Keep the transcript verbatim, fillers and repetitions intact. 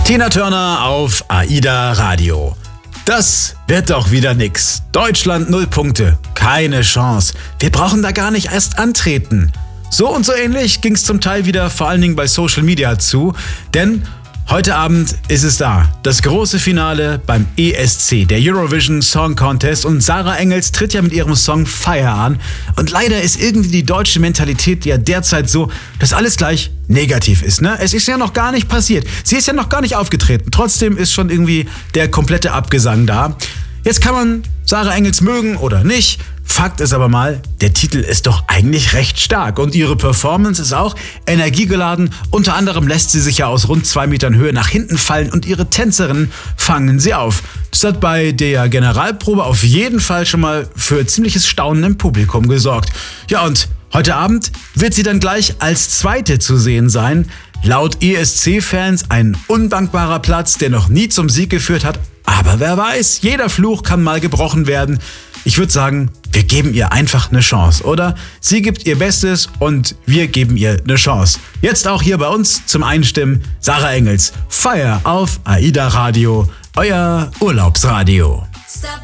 Tina Turner auf AIDA Radio. Das wird doch wieder nix. Deutschland null Punkte. Keine Chance. Wir brauchen da gar nicht erst antreten. So und so ähnlich ging es zum Teil wieder vor allen Dingen bei Social Media zu, denn heute Abend ist es da. Das große Finale beim E S C, der Eurovision Song Contest, und Sarah Engels tritt ja mit ihrem Song Fire an. Und leider ist irgendwie die deutsche Mentalität ja derzeit so, dass alles gleich negativ ist, ne? Es ist ja noch gar nicht passiert. Sie ist ja noch gar nicht aufgetreten. Trotzdem ist schon irgendwie der komplette Abgesang da. Jetzt kann man Sarah Engels mögen oder nicht. Fakt ist aber mal, der Titel ist doch eigentlich recht stark und ihre Performance ist auch energiegeladen. Unter anderem lässt sie sich ja aus rund zwei Metern Höhe nach hinten fallen und ihre Tänzerinnen fangen sie auf. Das hat bei der Generalprobe auf jeden Fall schon mal für ziemliches Staunen im Publikum gesorgt. Ja, und heute Abend wird sie dann gleich als Zweite zu sehen sein. Laut E S C-Fans ein undankbarer Platz, der noch nie zum Sieg geführt hat. Aber wer weiß, jeder Fluch kann mal gebrochen werden. Ich würde sagen, wir geben ihr einfach eine Chance, oder? Sie gibt ihr Bestes und wir geben ihr eine Chance. Jetzt auch hier bei uns zum Einstimmen Sarah Engels. Fire auf AIDA Radio, euer Urlaubsradio. Stop.